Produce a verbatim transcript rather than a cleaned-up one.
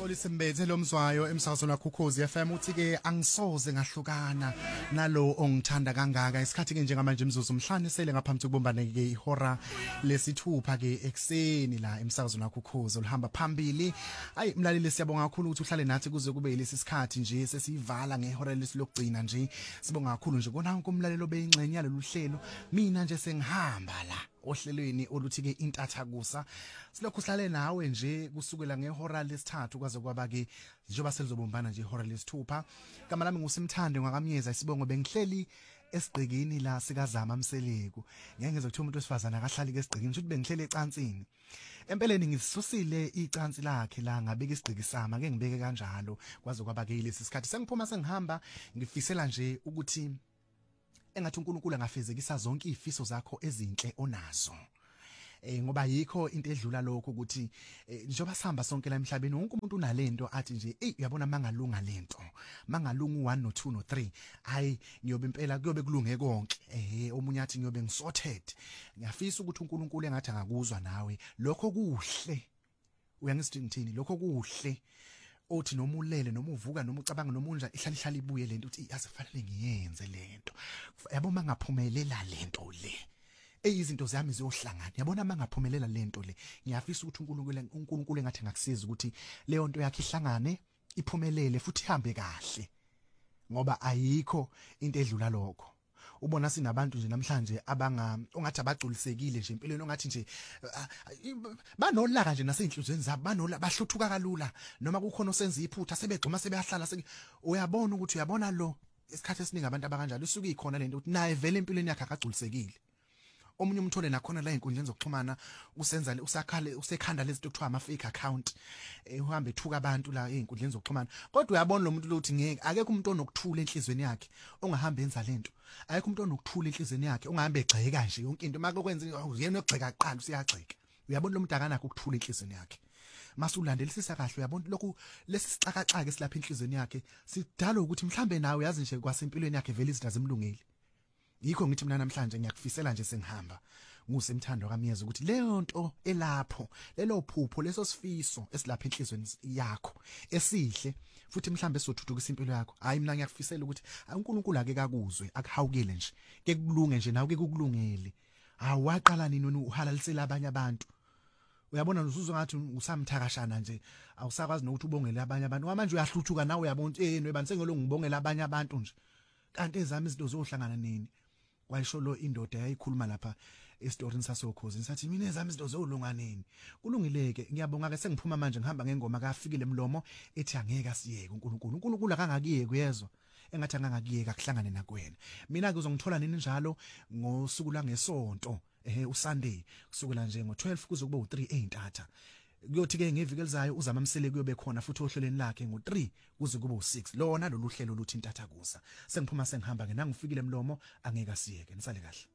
Xolisa Mbethe lo mzwayo emsakazweni waKhukhuzi F M uthi ke angisoze ngahlukana nalo ongithanda kangaka isikhathi ke njengamanje imzuzu umhlanje sele ngaphambi kokubombana ke ihora lesithupha ke ekseni la emsakazweni waKhukhuzi ulihamba phambili. Ayi mlaleli siyabonga kakhulu ukuthi uhlale nathi kuze kube lesi sikhathi nje sesivala ngehora lesilokugcina nje. Sibonga kakhulu nje kona umlalelo beyingxenye yalolu hlelo mina nje sengihamba la ohlelweni oluthi ke intathakusa silokhu sihlale nawe nje kusukela ngehora lesithathu kwaze kwaba ke njengoba selizobombana nje ihora lesithupha. Igama lami nguSimthande ngakamyeza isibongo bengihleli esigqikini la sikazama Mseleku ngeke ngeze kuthiwa umuntu wesifazana akahlali ke esigqikini ukuthi bengihleli ecansini. Empeleni ngisusile icansi lakhe la ngabeka isigqiki sama ke ngibeke kanjalo kwaze kwaba ke lesi sikhathi sengiphuma sengihamba ngifisela nje ukuthi engathi uNkulunkulu angafezekisa zonke izifiso zakho ezinhle onazo. Eh ngoba yikho into edlula lokho ukuthi njengoba sihamba sonke la emhlabeni wonke umuntu unalento athi nje eh uyabona mangalunga lento mangalunga u one no two no three hayi ngiyobe impela kuyobe kulunge konke eh omunye athi ngiyobe ngisorted. Ngiyafisa ukuthi uNkulunkulu engathi angakuzwa nawe lokho kuhle uyangisithi ngithini lokho kuhle othi noma ulele noma uvuka noma ucabanga noma unja ihlala ihlala ibuye lento uthi asifanele ngiyenze lento yabo mangaphumelela lento le eyizinto zami ziyohlangana yabona mangaphumelela lento le ngiyafisa ukuthi uNkulunkulu uNkulunkulu engathi ngakusiza ukuthi leyo nto yakhe ihlangane iphumelele futhi ihambe kahle ngoba ayikho into edlula lokho. Ubona sinabantu nje namhlanje abanga ongathi abaculisekile nje empilweni ongathi nje banolaka nje nasenhlizweni zabo banola bahluthuka kalula noma kukhona osenza iphutha sebegcuma sebeyahlala uyabona ukuthi uyabona lo isikhathi esiningi abantu abakanjalo isuke ikhona lento ukuthi naye vele empilweni yakhe akaculisekile. Omunye umthole nakhona la inkundleni zokuxhumana usenza usakhale usekhanda lezinto kuthiwa ama fake account uhambe ethuka abantu la einkundleni zokuxhumana kodwa uyabona lo muntu lo uthi ngeke akekho umuntu onokuthula enhlizweni yakhe ongahamba enza lento akekho umuntu onokuthula enhlizweni yakhe ongahambe egxeka nje yonke into makokwenza uyena ogxeka aqala usiyagxeka uyabona lo muntu akanakho ukuthula enhlizweni yakhe masulandelisisa kahle uyabona lokhu lesi sixakaxaka esilapha enhlizweni yakhe sidala ukuthi mhlambe nawe yazi nje kwasempilweni yakhe vele izinto azimlungeli. Yikho ngithi mina namhlanje ngiyakufisela nje sengihamba nguSimthando kaMyeza ukuthi leyo nto elapho lelo phupho leso sifiso esilapha enhlizweni yakho esihle futhi mhlambe sothuthukisa impilo yakho hayi mina ngiyakufisela ukuthi uNkulunkulu ake kakuzwe akuhawukele nje ke kulunge nje nawe ke kukulungele awaqala nini uhalalisela abanye abantu uyabona uzuzwa ngathi usamthakashana nje awusakwazi nokuthi ubongele abanye abantu manje uyahluthuka nawe uyabona eh noyibani sengelo ngibongela abanye abantu nje kanti ezami izinto zohlangana nini kwayisho lo indoda yayikhuluma lapha estorini saSokhozi ngisathi mina ezami izinto zolunga nini kulungileke ngiyabonga ke sengiphuma manje ngihamba ngengoma kafikile emlomo ethi angeke asiyeke uNkulunkulu uNkulunkulu akangakiyeke uyezwa engathi angangakiyeka kuhlangane nakwena mina ke uzongithola nini njalo ngosuku langesonto ehe uSunday kusukela nje ngo twelve kuze kube u three eintatha kuyothi ke ngeviki elizayo uzama Mseleku kuyobe khona futhi ohlelweni lakhe ngo three kuze kube u six lona lolu hlelo luthi intathakusa sengiphuma sengihamba ke nangifikile emlomo angeke asiyeke nisale kahle.